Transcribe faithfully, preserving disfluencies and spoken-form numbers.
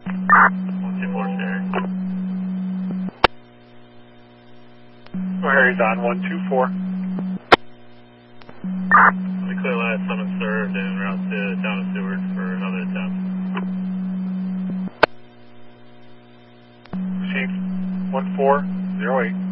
one two four, Sherry. Harry's on one two four. We clear last summon served and route to town of Seward for another attempt. Chief one four zero eight.